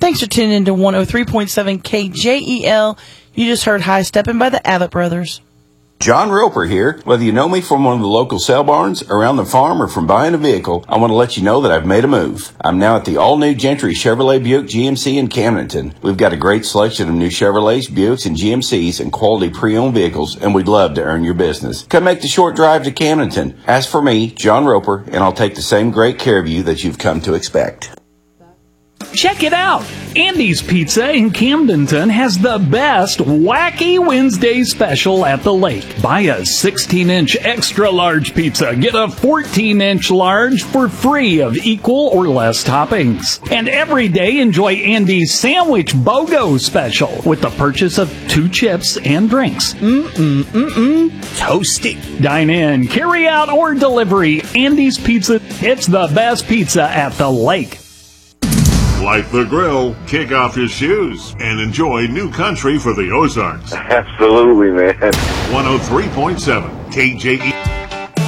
Thanks for tuning in to 103.7 KJEL. You just heard High Steppin' by the Avett Brothers. John Roper here. Whether you know me from one of the local sale barns, around the farm, or from buying a vehicle, I want to let you know that I've made a move. I'm now at the all-new Gentry Chevrolet Buick GMC in Camdenton. We've got a great selection of new Chevrolets, Buicks, and GMCs and quality pre-owned vehicles, and we'd love to earn your business. Come make the short drive to Camdenton. Ask for me, John Roper, and I'll take the same great care of you that you've come to expect. Check it out! Andy's Pizza in Camdenton has the best Wacky Wednesday special at the lake. Buy a 16-inch extra large pizza, get a 14-inch large for free of equal or less toppings. And every day enjoy Andy's Sandwich BOGO special with the purchase of 2 chips and drinks. Toasty. Dine in, carry out, or delivery. Andy's Pizza, it's the best pizza at the lake. Light the grill, kick off your shoes, and enjoy new country for the Ozarks. Absolutely, man. 103.7 KJE.